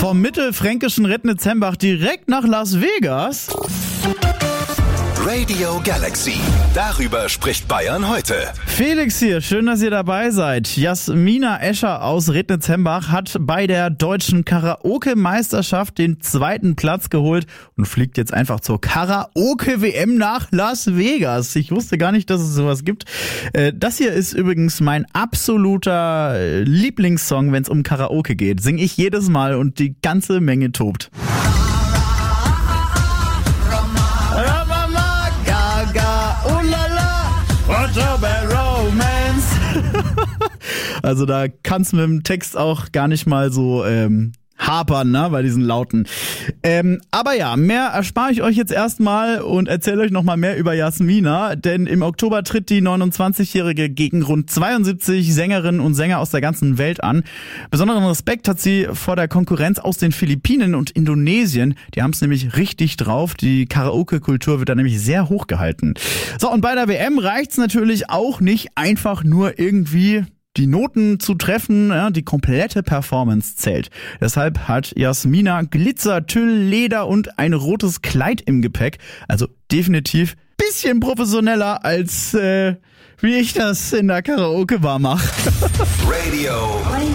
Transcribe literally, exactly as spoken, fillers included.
Vom mittelfränkischen Rednitzembach direkt nach Las Vegas. Radio Galaxy. Darüber spricht Bayern heute. Felix hier, schön, dass ihr dabei seid. Jasmina Escher aus Rednitzembach hat bei der deutschen Karaoke-Meisterschaft den zweiten Platz geholt und fliegt jetzt einfach zur Karaoke-W M nach Las Vegas. Ich wusste gar nicht, dass es sowas gibt. Das hier ist übrigens mein absoluter Lieblingssong, wenn es um Karaoke geht. Sing ich jedes Mal und die ganze Menge tobt. Also da kann's mit dem Text auch gar nicht mal so ähm, hapern, ne, bei diesen Lauten. Ähm, aber ja, mehr erspare ich euch jetzt erstmal und erzähle euch nochmal mehr über Jasmina, denn im Oktober tritt die neunundzwanzigjährige gegen rund zweiundsiebzig Sängerinnen und Sänger aus der ganzen Welt an. Besonderen Respekt hat sie vor der Konkurrenz aus den Philippinen und Indonesien. Die haben es nämlich richtig drauf. Die Karaoke-Kultur wird da nämlich sehr hoch gehalten. So, und bei der W M reicht's natürlich auch nicht einfach nur irgendwie die Noten zu treffen, ja, die komplette Performance zählt. Deshalb hat Jasmina Glitzer, Tüll, Leder und ein rotes Kleid im Gepäck. Also definitiv bisschen professioneller als äh, wie ich das in der Karaoke-Bar mache. Radio